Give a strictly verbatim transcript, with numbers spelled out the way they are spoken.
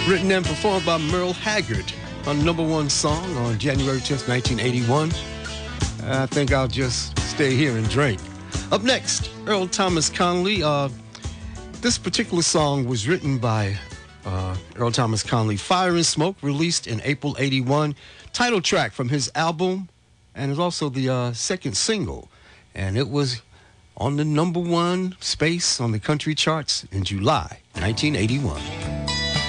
written and performed by Merle Haggard, a number one song on January tenth, nineteen eighty-one. I think I'll just stay here and drink. Up next, Earl Thomas Conley. Uh, this particular song was written by uh, Earl Thomas Conley. Fire and Smoke, released in April eighty-one. Title track from his album, and it's also the uh, second single. And it was on the number one space on the country charts in July nineteen eighty-one.